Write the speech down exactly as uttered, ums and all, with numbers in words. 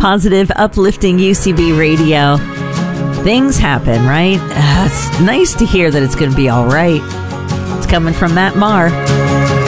Positive, uplifting U C B radio. Things happen, right? Uh, it's nice to hear that it's going to be all right. It's coming from Matt Maher.